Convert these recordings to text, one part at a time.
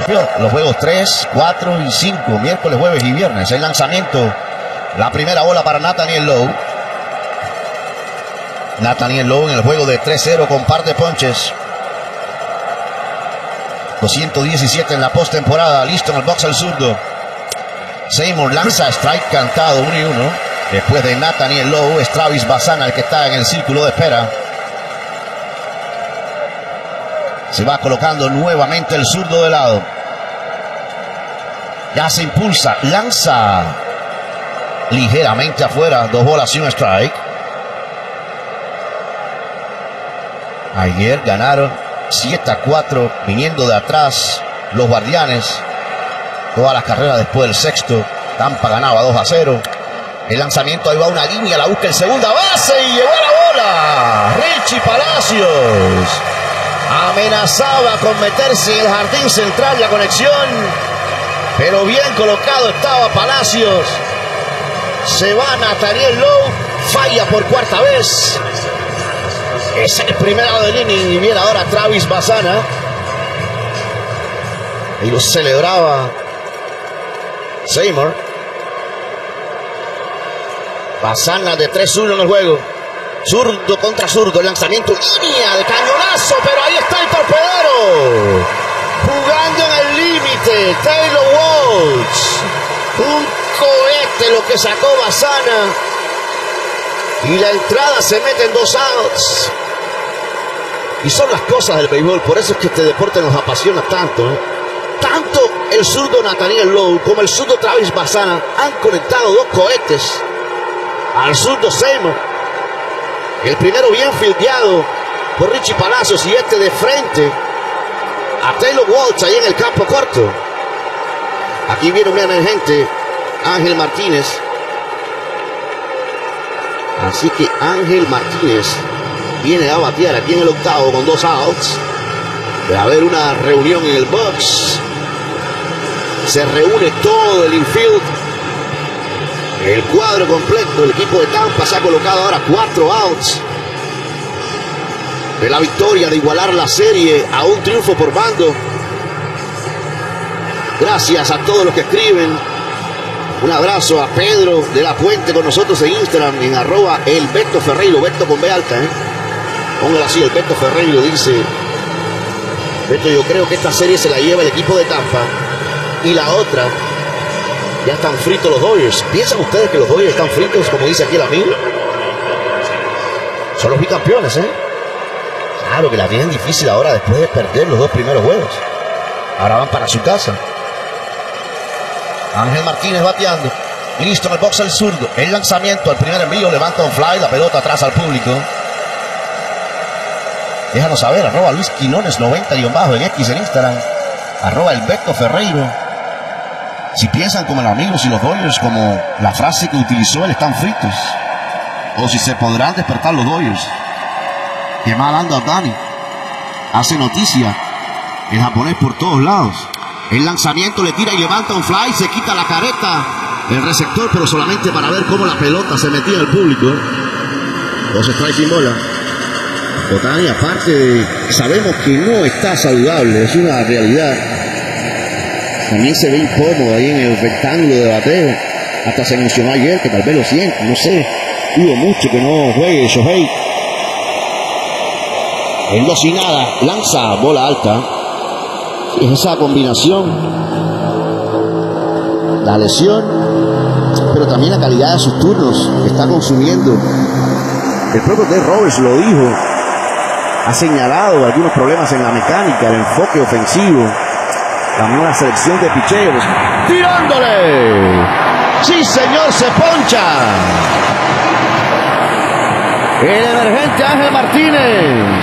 principio, los juegos 3, 4 y 5, miércoles, jueves y viernes. El lanzamiento, la primera bola para Nathaniel Lowe. Nathaniel Lowe en el juego de 3-0 con par de ponches. 217 en la postemporada, listo en el box al zurdo. Seymour lanza strike cantado, 1-1. Después de Nathaniel Lowe, es Travis Bassana el que está en el círculo de espera. Se va colocando nuevamente el zurdo de lado. Ya se impulsa, lanza ligeramente afuera, 2 bolas y un strike. Ayer ganaron 7-4 viniendo de atrás los Guardianes. Todas las carreras después del sexto. Tampa ganaba 2-0. El lanzamiento, ahí va una línea, la busca en segunda base y llegó la bola. Richie Palacios amenazaba con meterse en el jardín central la conexión, pero bien colocado estaba Palacios. Se va Nathaniel Lowe, falla por cuarta vez. Es el primer lado del inning y viene ahora Travis Bassana. Y lo celebraba Seymour. Bassana de 3-1 en el juego. Zurdo contra zurdo, el lanzamiento, línea de cañonazo, pero ahí está el torpedero. Jugando en el límite, Taylor Walsh. Un cohete lo que sacó Bassana. Y la entrada se mete en 2 outs. Y son las cosas del béisbol, por eso es que este deporte nos apasiona tanto, ¿eh? Tanto el zurdo Nathaniel Lowe como el zurdo Travis Bassana han conectado 2 cohetes al zurdo Seymour. El primero bien fildeado por Richie Palacios y este de frente a Taylor Walsh ahí en el campo corto. Aquí viene un emergente, Ángel Martínez. Así que Ángel Martínez viene a batear aquí en el octavo con 2 outs. Debe haber una reunión en el box. Se reúne todo el infield. El cuadro completo, el equipo de Tampa se ha colocado ahora 4 outs de la victoria, de igualar la serie a un triunfo por bando. Gracias a todos los que escriben. Un abrazo a Pedro de la Puente con nosotros en Instagram, en @ el Beto Ferreiro, Beto con B alta, póngalo así, el Beto Ferreiro dice: Beto, yo creo que esta serie se la lleva el equipo de Tampa y la otra. Ya están fritos los Dodgers. ¿Piensan ustedes que los Dodgers están fritos, como dice aquí el amigo? Son los bicampeones, Claro que la tienen difícil ahora después de perder los 2 primeros juegos. Ahora van para su casa. Ángel Martínez bateando. Listo en el box el zurdo. El lanzamiento, el primer envío, levanta un fly, la pelota atrás al público. Déjanos saber, @ Luis Quinones 90_ en X en Instagram. @ el Beto Ferreiro. Si piensan como el amigo, si los Dodgers, como la frase que utilizó él, están fritos. O si se podrán despertar los Dodgers. Que mal anda Dani. Hace noticia. El japonés por todos lados. El lanzamiento, le tira y levanta un fly. Se quita la careta. El receptor, pero solamente para ver cómo la pelota se metía al público. 2 strikes sin bola. Otani, aparte de... Sabemos que no está saludable. Es una realidad. También se ve incómodo ahí en el rectángulo de bateo. Hasta se mencionó ayer que tal vez lo siente, no sé. Dudo mucho que no juegue Shohei. En 2-0, lanza bola alta. Es esa combinación. La lesión, pero también la calidad de sus turnos que está consumiendo. El propio Dave Roberts lo dijo. Ha señalado algunos problemas en la mecánica, el enfoque ofensivo. También la selección de picheos. ¡Tirándole! ¡Sí, señor! ¡Se poncha! El emergente Ángel Martínez.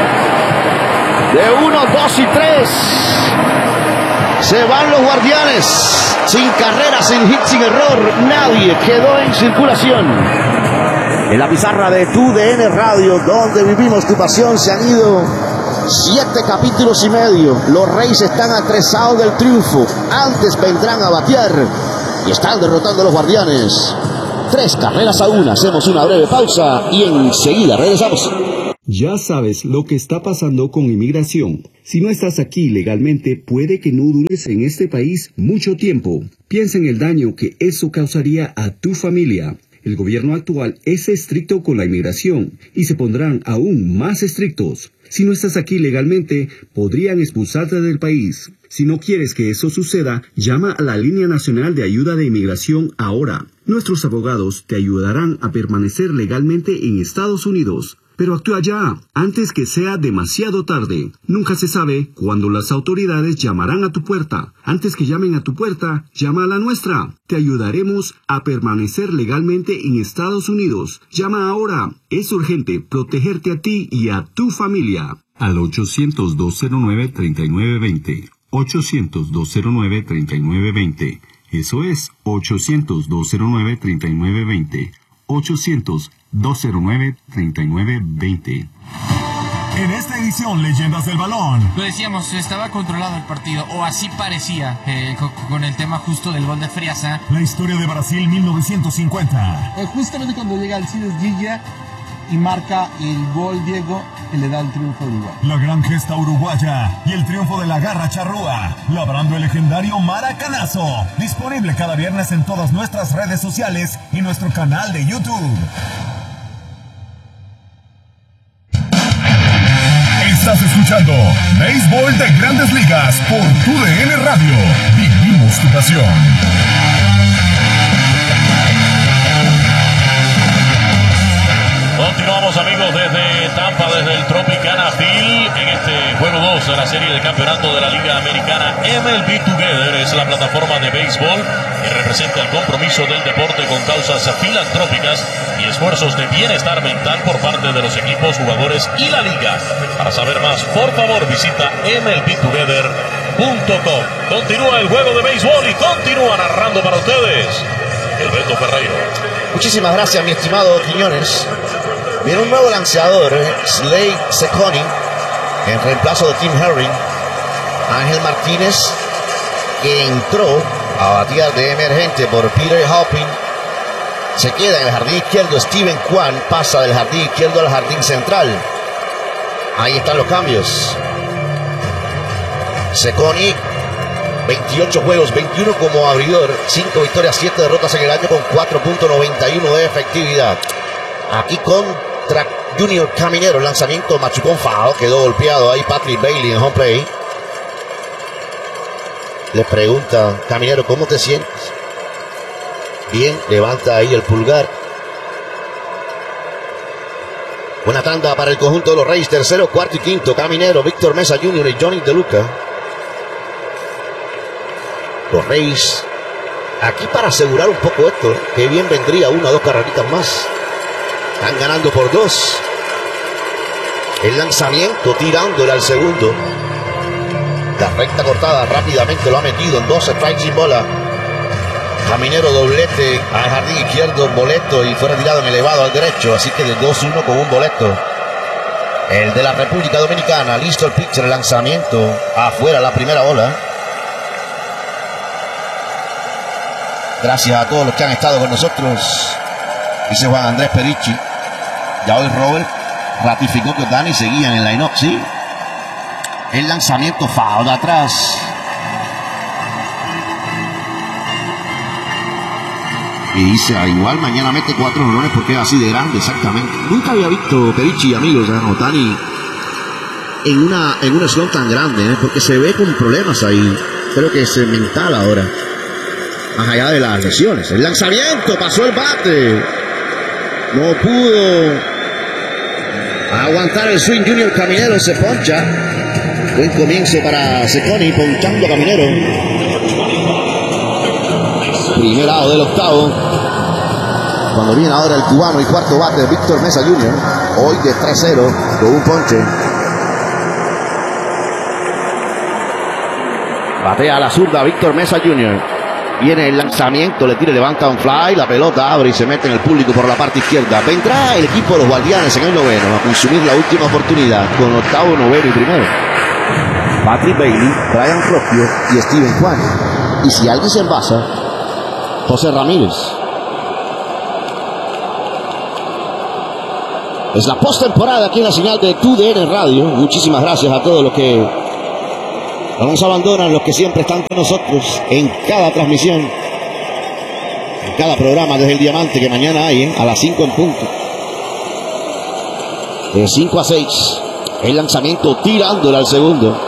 De 1, 2 y 3. Se van los Guardianes. Sin carrera, sin hit, sin error. Nadie quedó en circulación. En la pizarra de TUDN Radio, donde vivimos tu pasión, se han ido 7 capítulos y medio. Los Reyes están a 3 outs del triunfo. Antes vendrán a batear y están derrotando a los Guardianes. 3 carreras a 1. Hacemos una breve pausa y enseguida regresamos. Ya sabes lo que está pasando con inmigración. Si no estás aquí legalmente, puede que no dures en este país mucho tiempo. Piensa en el daño que eso causaría a tu familia. El gobierno actual es estricto con la inmigración y se pondrán aún más estrictos. Si no estás aquí legalmente, podrían expulsarte del país. Si no quieres que eso suceda, llama a la Línea Nacional de Ayuda de Inmigración ahora. Nuestros abogados te ayudarán a permanecer legalmente en Estados Unidos. Pero actúa ya, antes que sea demasiado tarde. Nunca se sabe cuándo las autoridades llamarán a tu puerta. Antes que llamen a tu puerta, llama a la nuestra. Te ayudaremos a permanecer legalmente en Estados Unidos. Llama ahora. Es urgente protegerte a ti y a tu familia. Al 800-209-3920. 800-209-3920. Eso es 800-209-3920. 800-209-3920. En esta edición Leyendas del Balón. Lo decíamos, estaba controlado el partido, o así parecía, con el tema justo del gol de Friasa. La historia de Brasil 1950. Justamente cuando llega Alcides Guilla y marca el gol Diego, que le da el triunfo a Uruguay. La gran gesta uruguaya y el triunfo de la garra charrúa, labrando el legendario Maracanazo. Disponible cada viernes en todas nuestras redes sociales y nuestro canal de YouTube. Estás escuchando Béisbol de Grandes Ligas por TUDN Radio. Vivimos tu pasión. Continuamos, amigos, desde Tampa, desde el Tropicana Field, en este juego 2 de la serie de campeonato de la Liga Americana. MLB Together es la plataforma de béisbol que representa el compromiso del deporte con causas filantrópicas y esfuerzos de bienestar mental por parte de los equipos, jugadores y la liga. Para saber más, por favor, visita mlbtogether.com. Continúa el juego de béisbol y continúa narrando para ustedes el Beto Ferreiro. Muchísimas gracias, mi estimado Quiñones. Viene un nuevo lanzador, Slade Cecconi, en reemplazo de Tim Herring. Ángel Martínez, que entró a batear de emergente por Peter Hopping, se queda en el jardín izquierdo. Steven Kwan pasa del jardín izquierdo al jardín central. Ahí están los cambios. Cecconi, 28 juegos, 21 como abridor, 5 victorias, 7 derrotas en el año con 4.91 de efectividad. Aquí contra Junior Caminero, lanzamiento machucón fao, quedó golpeado ahí Patrick Bailey en home play. Le pregunta Caminero, ¿cómo te sientes? Bien, levanta ahí el pulgar. Buena tanda para el conjunto de los Reyes, tercero, cuarto y quinto. Caminero, Víctor Mesa Jr. y Johnny De Luca. Los Reyes aquí para asegurar un poco esto, que bien vendría una o dos carreritas más. Están ganando por 2. El lanzamiento tirándole al segundo. La recta cortada rápidamente lo ha metido en 2 strikes sin bola. Caminero doblete al jardín izquierdo, boleto, y fue retirado en elevado al derecho, así que de 2-1 con un boleto. El de la República Dominicana, listo el pitcher, el lanzamiento afuera, la primera bola. Gracias a todos los que han estado con nosotros, dice Juan Andrés Perichi. Ya hoy Robert ratificó que Dani seguía en el line-up, ¿sí? El lanzamiento foul de atrás. Y dice, igual mañana mete 4 honrones porque es así de grande, exactamente. Nunca había visto Perichi, amigos, a Otani en un slot tan grande, porque se ve con problemas ahí. Creo que es mental ahora, más allá de las lesiones. El lanzamiento, pasó el bate, no pudo aguantar el swing. Junior Caminero se poncha. Buen comienzo para Cecconi, ponchando a Caminero. Primer out del octavo. Cuando viene ahora el cubano y cuarto bate, Víctor Mesa Jr. Hoy de 3-0 con un ponche. Batea a la zurda Víctor Mesa Jr. Viene el lanzamiento, le tira, levanta un fly, la pelota abre y se mete en el público por la parte izquierda. Vendrá el equipo de los Guardianes en el noveno a consumir la última oportunidad con octavo, noveno y primero. Patrick Bailey, Brian Rocchio y Steven Kwan. Y si alguien se envasa, José Ramírez. Es la postemporada aquí en la señal de TUDN Radio. Muchísimas gracias a todos los que no nos abandonan, los que siempre están con nosotros en cada transmisión, en cada programa desde el Diamante, que mañana hay, a las 5 en punto. De 5 a 6. El lanzamiento tirándole al segundo.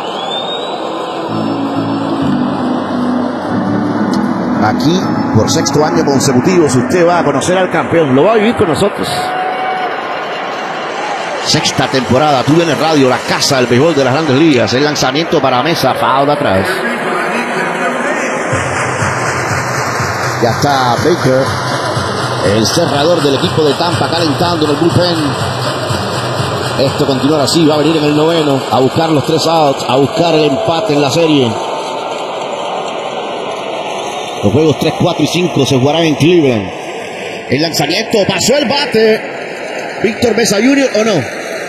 Aquí, por sexto año consecutivo, si usted va a conocer al campeón, lo va a vivir con nosotros. Sexta temporada, TUDN Radio, la casa del béisbol de las Grandes Ligas. El lanzamiento para Mesa, foul de atrás. Ya está Baker, el cerrador del equipo de Tampa, calentando en el bullpen. Esto continuará así, va a venir en el noveno a buscar los 3 outs, a buscar el empate en la serie. Los juegos 3, 4 y 5 se jugarán en Cleveland. El lanzamiento, pasó el bate. Víctor Mesa Jr. ¿o no?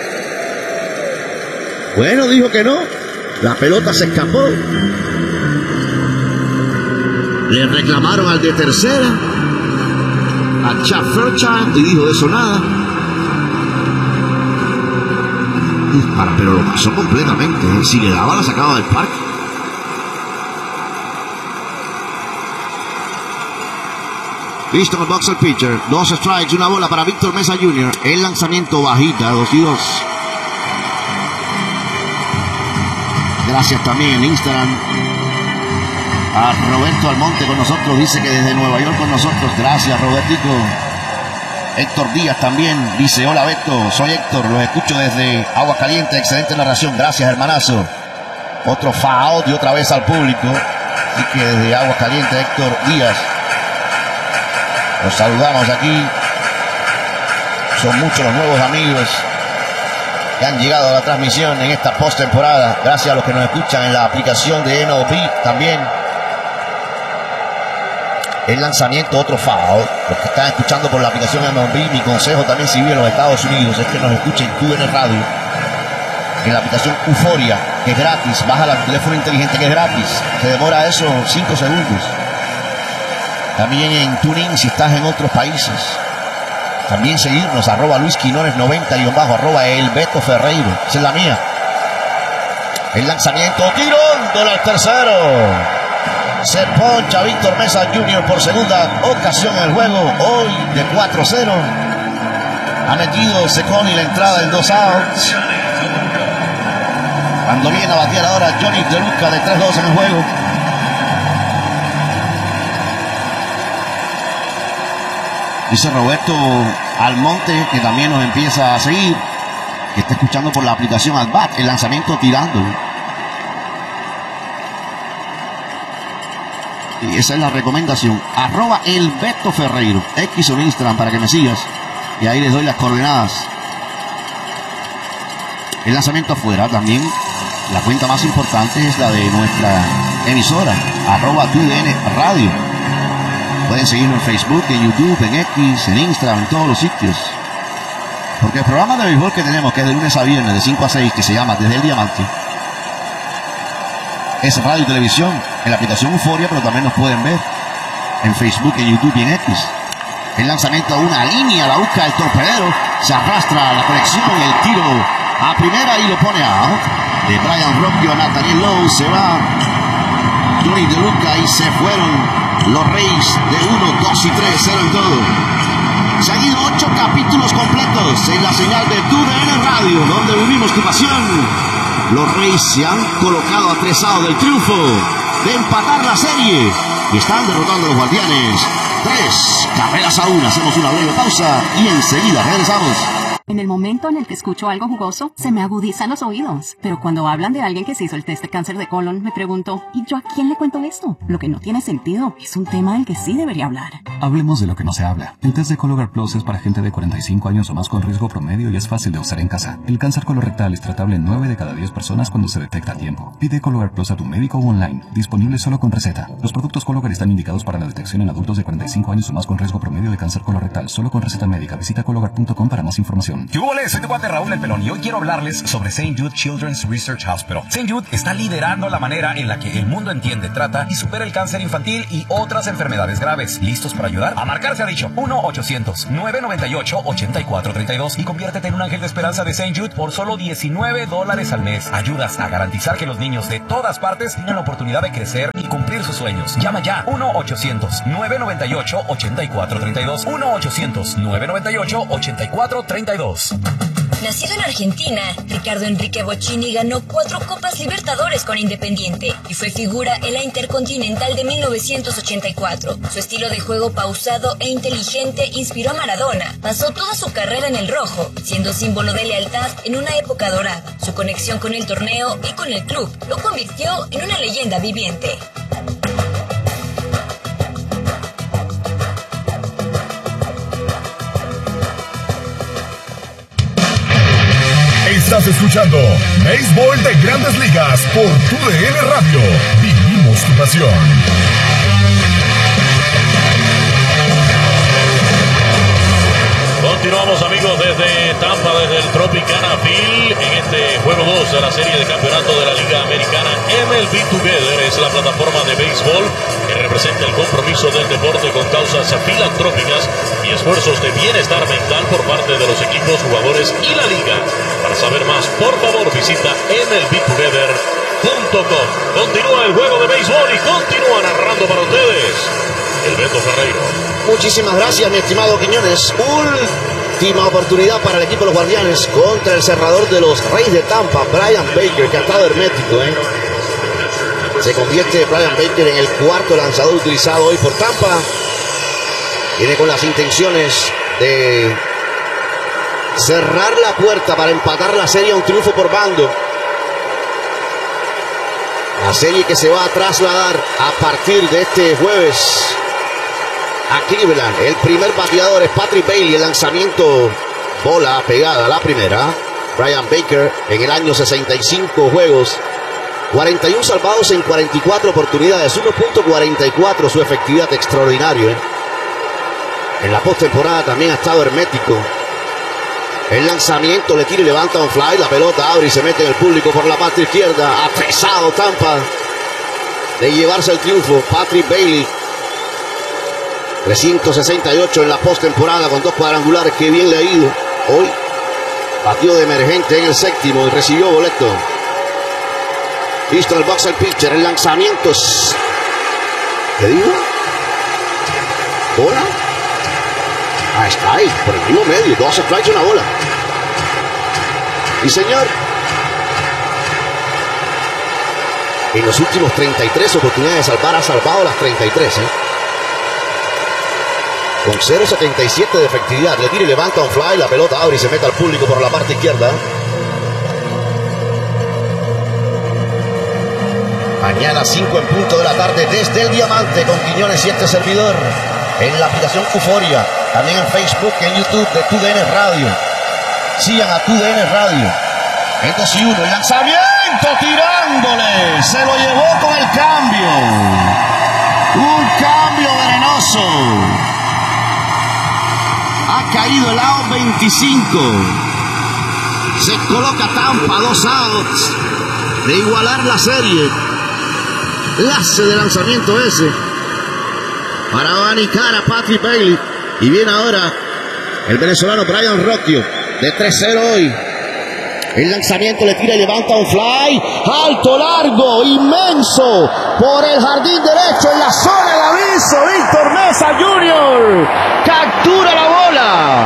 Bueno, dijo que no. La pelota se escapó. Le reclamaron al de tercera, a Chad Fairchild, y dijo de eso nada. Pero lo pasó completamente. Si le daba, la sacaba del parque. Listo el box el pitcher. 2 strikes, una bola para Víctor Mesa Jr. El lanzamiento bajita, 2-2. Gracias también en Instagram a Roberto Almonte con nosotros. Dice que desde Nueva York con nosotros. Gracias, Robertico. Héctor Díaz también dice: hola Beto, soy Héctor, los escucho desde Aguascalientes. Excelente narración. Gracias, hermanazo. Otro foul y otra vez al público. Así que desde Aguascalientes, Héctor Díaz, los saludamos aquí. Son muchos los nuevos amigos que han llegado a la transmisión en esta postemporada. Gracias a los que nos escuchan en la aplicación de MLB también. El lanzamiento, otro foul. Los que están escuchando por la aplicación MLB, mi consejo también, si viven en los Estados Unidos, es que nos escuchen TUDN Radio en la aplicación Euforia, que es gratis. Baja el teléfono inteligente, que es gratis. Se demora eso 5 segundos. También en TuneIn si estás en otros países. También seguirnos, @LuisQuinones90 @ el Beto Ferreiro. Esa es la mía. El lanzamiento, tirándole al tercero. Se poncha Víctor Mesa Jr. por segunda ocasión en el juego. Hoy de 4-0. Ha metido Seconi la entrada en 2 outs. Cuando viene a batear ahora Johnny De Luca de 3-2 en el juego. Dice Roberto Almonte, que también nos empieza a seguir, que está escuchando por la aplicación Adbat, el lanzamiento tirando. Y esa es la recomendación. @el Beto Ferreiro, X o Instagram, para que me sigas. Y ahí les doy las coordenadas. El lanzamiento afuera también. La cuenta más importante es la de nuestra emisora, @TUDN Radio. Pueden seguirnos en Facebook, en YouTube, en X, en Instagram, en todos los sitios. Porque el programa de béisbol que tenemos, que es de lunes a viernes, de 5 a 6, que se llama Desde el Diamante, es radio y televisión, en la aplicación Euforia, pero también nos pueden ver en Facebook, en YouTube y en X. El lanzamiento a una línea, la busca el torpedero, se arrastra la conexión, el tiro a primera y lo pone out. De Brian Robbio a Nathaniel Lowe, se va Johnny De Luca y se fueron los Reyes de 1, 2 y 3, 0 en todo. Seguido 8 capítulos completos en la señal de TUDN Radio, donde vivimos tu pasión. Los Reyes se han colocado a 3 outs del triunfo, de empatar la serie, y están derrotando a los Guardianes 3-1. Hacemos una breve pausa y enseguida regresamos. En el momento en el que escucho algo jugoso, se me agudizan los oídos. Pero cuando hablan de alguien que se hizo el test de cáncer de colon, me pregunto, ¿y yo a quién le cuento esto? Lo que no tiene sentido. Es un tema del que sí debería hablar. Hablemos de lo que no se habla. El test de Cologuard Plus es para gente de 45 años o más con riesgo promedio y es fácil de usar en casa. El cáncer colorectal es tratable en 9 de cada 10 personas cuando se detecta a tiempo. Pide Cologuard Plus a tu médico o online. Disponible solo con receta. Los productos Cologuard están indicados para la detección en adultos de 45 años o más con riesgo promedio de cáncer colorectal. Solo con receta médica. Visita cologuard.com para más información. información. ¿Qué hubo? Soy tu cuate Raúl el Pelón y hoy quiero hablarles sobre St. Jude Children's Research Hospital. St. Jude está liderando la manera en la que el mundo entiende, trata y supera el cáncer infantil y otras enfermedades graves. ¿Listos para ayudar? A marcar se ha dicho 1-800-998-8432 y conviértete en un ángel de esperanza de St. Jude por solo $19 al mes. Ayudas a garantizar que los niños de todas partes tengan la oportunidad de crecer y cumplir sus sueños. Llama ya 1-800-998-8432. 1-800-998-8432. Nacido en Argentina, Ricardo Enrique Bocchini ganó 4 Copas Libertadores con Independiente y fue figura en la Intercontinental de 1984. Su estilo de juego pausado e inteligente inspiró a Maradona. Pasó toda su carrera en el rojo, siendo símbolo de lealtad en una época dorada. Su conexión con el torneo y con el club lo convirtió en una leyenda viviente. Estás escuchando Béisbol de Grandes Ligas por TUDN Radio. Vivimos tu pasión. Continuamos, amigos, desde Tampa, desde el Tropicana Field, en este juego 2 de la serie de campeonato de la Liga Americana. MLB Together es la plataforma de béisbol que representa el compromiso del deporte con causas filantrópicas y esfuerzos de bienestar mental por parte de los equipos, jugadores y la liga. Para saber más, por favor, visita MLBtogether.com. Continúa el juego de béisbol y continúa narrando para ustedes el Beto Ferreiro. Muchísimas gracias, mi estimado Quiñones. Última oportunidad para el equipo de los Guardianes contra el cerrador de los Reyes de Tampa, Brian Baker, que ha estado hermético. Se convierte Brian Baker en el cuarto lanzador utilizado hoy por Tampa. Viene con las intenciones de cerrar la puerta para empatar la serie a un triunfo por bando. La serie que se va a trasladar a partir de este jueves a Cleveland. El primer bateador es Patrick Bailey. El lanzamiento, bola pegada, la primera. Brian Baker en el año 65 juegos, 41 salvados en 44 oportunidades, 1.44 su efectividad, extraordinario. En la postemporada también ha estado hermético. El lanzamiento, le tira y levanta un fly, la pelota abre y se mete en el público por la parte izquierda. Ha pesado Tampa de llevarse el triunfo. Patrick Bailey, 368 en la postemporada con 2 cuadrangulares. Qué bien le ha ido hoy. Batió de emergente en el séptimo y recibió boleto. Listo el box al pitcher. El lanzamiento es... ¿qué digo? ¿Bola? Ah, está ahí, por el mismo medio. 2 strikes y una bola. Y señor, en los últimos 33 oportunidades de salvar, ha salvado las 33, con 0.77 de efectividad. Le tira y levanta un fly, la pelota abre y se mete al público por la parte izquierda. Mañana 5 en punto de la tarde desde el Diamante con Quiñones y este servidor en la aplicación Euforia, también en Facebook y en YouTube de TUDN Radio. Sigan a TUDN Radio. El 2-1, el lanzamiento tirándole, se lo llevó con el cambio. Un cambio venenoso. Ha caído el out 25. Se coloca Tampa 2 outs de igualar la serie. Clase de lanzamiento ese para abanicar a Patrick Bailey. Y viene ahora el venezolano Brian Rocchio de 3-0 hoy. El lanzamiento, le tira y levanta un fly alto, largo, inmenso por el jardín derecho en la zona de aviso. Víctor Mesa Jr. captura la bola.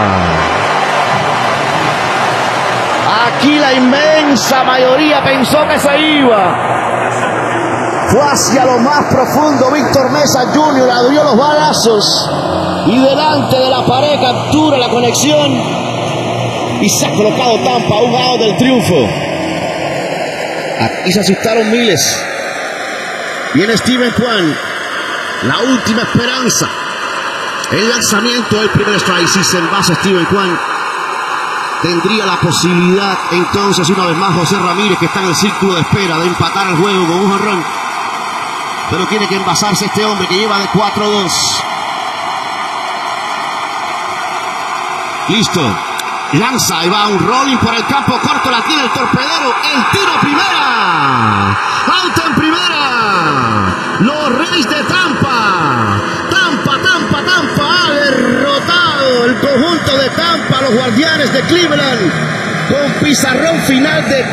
Aquí la inmensa mayoría pensó que se iba. Fue hacia lo más profundo Víctor Mesa Jr. abrió los balazos y delante de la pared captura la conexión. Y se ha colocado Tampa un out del triunfo. Aquí se asustaron miles. Viene Steven Kwan, la última esperanza. El lanzamiento del primer strike. Si se envasa Steven Kwan, tendría la posibilidad entonces una vez más José Ramírez, que está en el círculo de espera, de empatar el juego con un jonrón. Pero tiene que envasarse este hombre que lleva de 4-2. Listo. Lanza y va un rolling por el campo corto, la tiene el torpedero, el tiro primera, out en primera, los Reyes de Tampa ha derrotado el conjunto de Tampa, los Guardianes de Cleveland, con pizarrón final de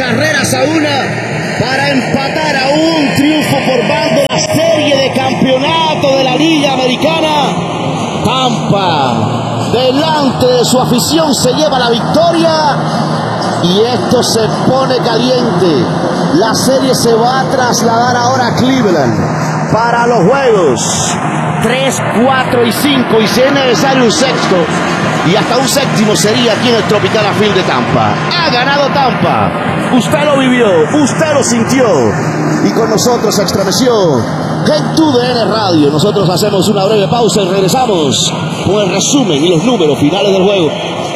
3-1 para empatar a un triunfo por bando la serie de campeonato de la Liga Americana. Tampa, delante de su afición, se lleva la victoria y esto se pone caliente. La serie se va a trasladar ahora a Cleveland para los juegos 3, 4 y 5, y si es necesario un sexto y hasta un séptimo sería aquí en el Tropicana Field de Tampa. Ha ganado Tampa, usted lo vivió, usted lo sintió y con nosotros se estremeció en TUDN Radio. Nosotros hacemos una breve pausa y regresamos con el resumen y los números finales del juego.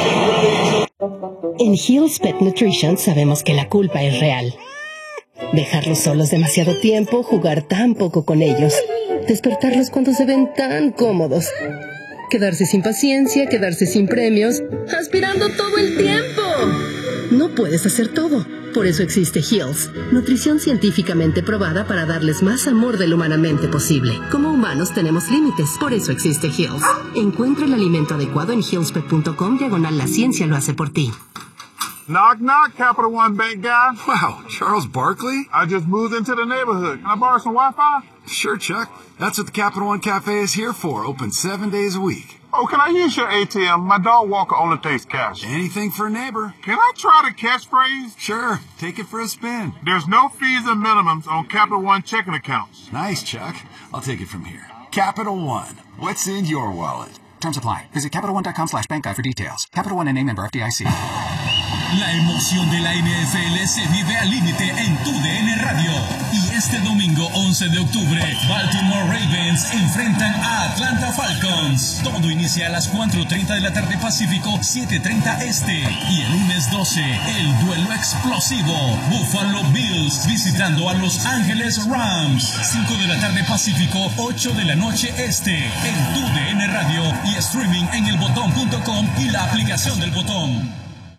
En Hill's Pet Nutrition sabemos que la culpa es real. Dejarlos solos demasiado tiempo, jugar tan poco con ellos, despertarlos cuando se ven tan cómodos, quedarse sin paciencia, quedarse sin premios, aspirando todo el tiempo. No puedes hacer todo. Por eso existe Hill's, nutrición científicamente probada para darles más amor de lo humanamente posible. Como humanos tenemos límites, por eso existe Hill's. Encuentra el alimento adecuado en hillspet.com/la ciencia lo hace por ti. Knock, knock, Capital One Bank guy. Wow, Charles Barkley? I just moved into the neighborhood. Can I borrow some Wi-Fi? Sure, Chuck. That's what the Capital One Cafe is here for, open 7 days a week. Oh, can I use your ATM? My dog Walker only takes cash. Anything for a neighbor. Can I try the catchphrase? Sure, take it for a spin. There's no fees and minimums on Capital One checking accounts. Nice, Chuck. I'll take it from here. Capital One. What's in your wallet? Terms apply. Visit CapitalOne.com/bankguide for details. Capital One, name member FDIC. La emoción de la NFL se vive al límite en TUDN Radio. Y este domingo 11 de octubre, Baltimore Ravens enfrentan a Atlanta Falcons. Todo inicia a las 4:30 de la tarde Pacífico, 7:30 Este. Y el lunes 12, el duelo explosivo. Buffalo Bills visitando a Los Ángeles Rams. 5 de la tarde Pacífico, 8 de la noche Este. En TUDN Radio y streaming en elbotón.com y la aplicación del Botón.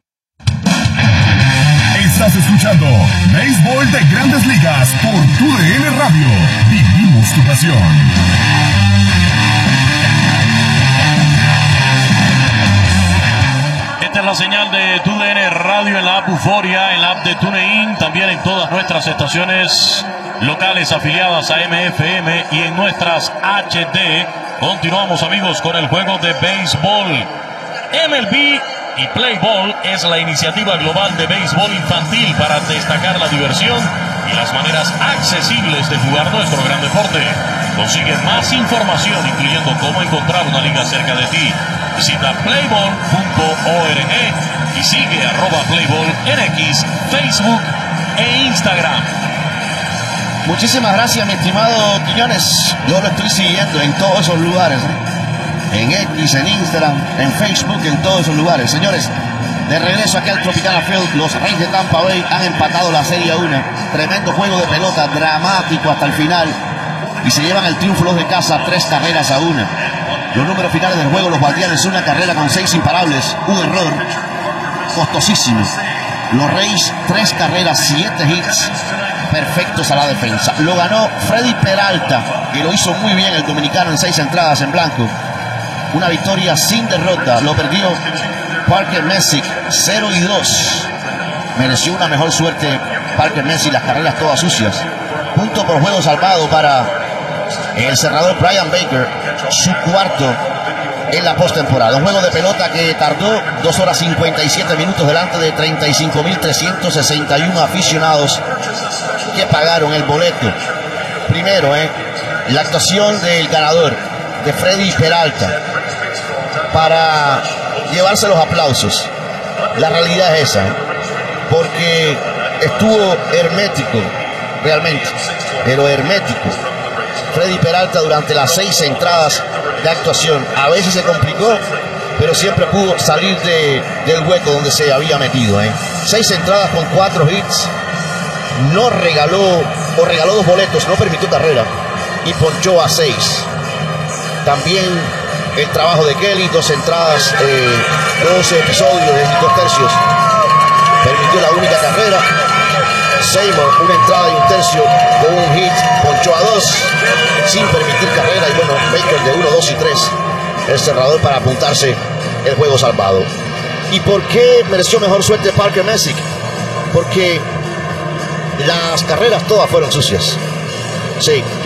Estás escuchando Béisbol de Grandes Ligas por TUDN Radio. Vivimos tu pasión. Esta es la señal de TUDN Radio en la app Euforia, en la app de TuneIn, también en todas nuestras estaciones locales afiliadas a MFM y en nuestras HD. Continuamos, amigos, con el juego de béisbol. MLB y Play Ball es la iniciativa global de béisbol infantil para destacar la diversión y las maneras accesibles de jugar nuestro gran deporte. Consigue más información, incluyendo cómo encontrar una liga cerca de ti. Visita playball.org y sigue @playball en X, Facebook e Instagram. Muchísimas gracias, mi estimado Quiñones. Yo lo estoy siguiendo en todos esos lugares, en X, en Instagram, en Facebook, en todos esos lugares. Señores, de regreso aquí al Tropicana Field, los Reyes de Tampa Bay han empatado la serie a 1. Tremendo juego de pelota, dramático hasta el final. Y se llevan el triunfo los de casa, 3-1. Los números finales del juego, los Guardianes, una carrera con 6 imparables, un error costosísimo. Los Reyes, 3 carreras, 7 hits, perfectos a la defensa. Lo ganó Freddy Peralta, que lo hizo muy bien el dominicano en 6 entradas en blanco. Una victoria sin derrota. Lo perdió Parker Messick, 0-2. Mereció una mejor suerte Parker Messick, las carreras todas sucias. Punto por juego salvado para el cerrador Brian Baker, su cuarto en la postemporada. Un juego de pelota que tardó 2 horas 57 minutos delante de 35.361 aficionados que pagaron el boleto. Primero, la actuación del ganador, de Freddy Peralta, para llevarse los aplausos. La realidad es esa, porque estuvo hermético, realmente, pero hermético. Freddy Peralta durante las 6 entradas de actuación. A veces se complicó, pero siempre pudo salir del hueco donde se había metido. 6 entradas con 4 hits. No regaló, o regaló 2 boletos, no permitió carrera y ponchó a 6. También el trabajo de Kelly, 2 entradas, 12 episodios de 2 tercios. Permitió la única carrera. Seymour, 1 entrada y 1 tercio con un hit, ponchó a 2 sin permitir carrera. Y bueno, Baker de 1, 2 y 3, el cerrador para apuntarse el juego salvado. ¿Y por qué mereció mejor suerte Parker Messick? Porque las carreras todas fueron sucias. Sí,